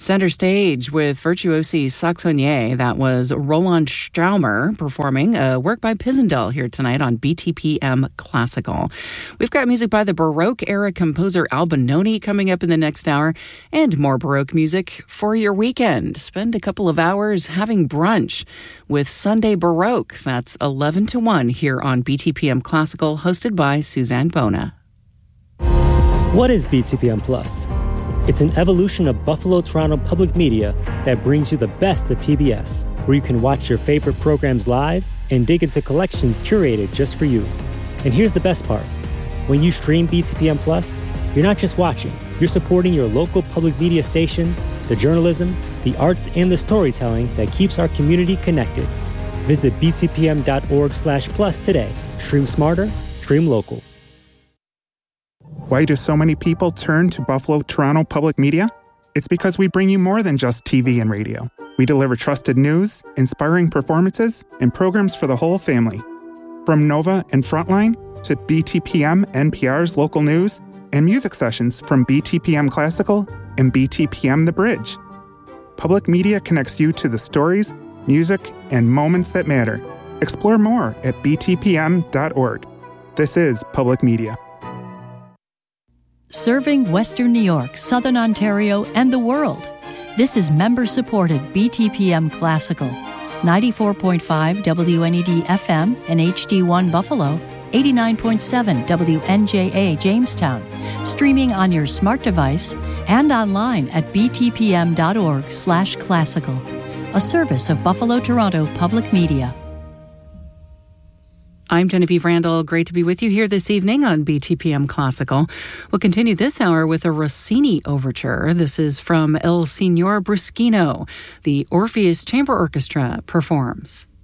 Center stage with Virtuosi Saxonier. That was Roland Straumer performing a work by Pisendel here tonight on BTPM Classical. We've got music by the Baroque-era composer Albinoni coming up in the next hour, and more Baroque music for your weekend. Spend a couple of hours having brunch with Sunday Baroque. That's 11 to 1 here on BTPM Classical, hosted by Suzanne Bona. What is BTPM Plus? It's an evolution of Buffalo Toronto Public Media that brings you the best of PBS, where you can watch your favorite programs live and dig into collections curated just for you. And here's the best part. When you stream BTPM Plus, you're not just watching, you're supporting your local public media station, the journalism, the arts, and the storytelling that keeps our community connected. Visit btpm.org/plus today. Stream smarter, stream local. Why do so many people turn to Buffalo Toronto Public Media? It's because we bring you more than just TV and radio. We deliver trusted news, inspiring performances, and programs for the whole family. From Nova and Frontline to BTPM NPR's local news and music sessions from BTPM Classical and BTPM The Bridge. Public Media connects you to the stories, music, and moments that matter. Explore more at btpm.org. This is Public Media. Serving Western New York, Southern Ontario, and the world. This is member-supported BTPM Classical. 94.5 WNED FM and HD1 Buffalo, 89.7 WNJA Jamestown. Streaming on your smart device and online at btpm.org/classical. A service of Buffalo Toronto Public Media. I'm Genevieve Randall. Great to be with you here this evening on BTPM Classical. We'll continue this hour with a Rossini overture. This is from Il Signor Bruschino. The Orpheus Chamber Orchestra performs.